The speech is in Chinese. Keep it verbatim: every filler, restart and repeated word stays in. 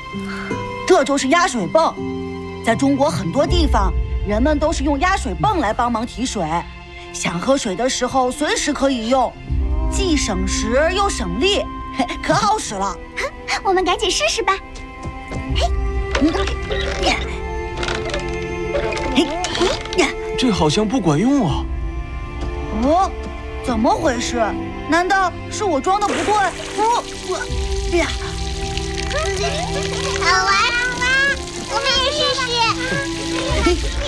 这就是压水泵。在中国很多地方，人们都是用压水泵来帮忙提水。想喝水的时候，随时可以用，既省时又省力，可好使了。 我们赶紧试试吧。 这好像不管用啊！ 哦，怎么回事？难道是我装的不对？哦，我呀， 好玩，好玩，我们也试试。